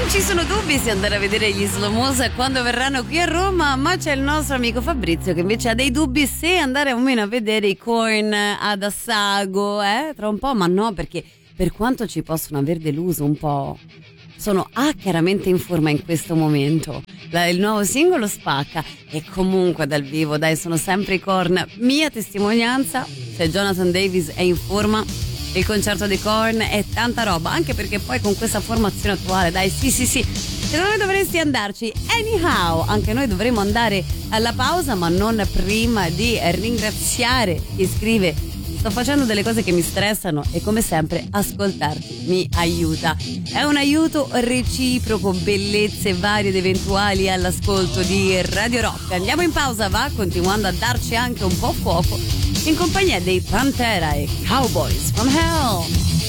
Non ci sono dubbi se andare a vedere gli Slomosa quando verranno qui a Roma, ma c'è il nostro amico Fabrizio che invece ha dei dubbi se andare o meno a vedere i Korn ad Assago, tra un po', ma no, perché per quanto ci possono aver deluso un po', sono chiaramente in forma in questo momento. Il nuovo singolo spacca e comunque dal vivo, dai, sono sempre i Korn. Mia testimonianza, se Jonathan Davis è in forma, il concerto dei Korn è tanta roba, anche perché poi con questa formazione attuale, dai, sì, secondo me dovresti andarci. Anyhow, anche noi dovremo andare alla pausa, ma non prima di ringraziare chi scrive: sto facendo delle cose che mi stressano e come sempre ascoltarti mi aiuta. È un aiuto reciproco, bellezze varie ed eventuali all'ascolto di Radio Rock. Andiamo in pausa, va? Continuando a darci anche un po' fuoco in compagnia dei Pantera e Cowboys from Hell.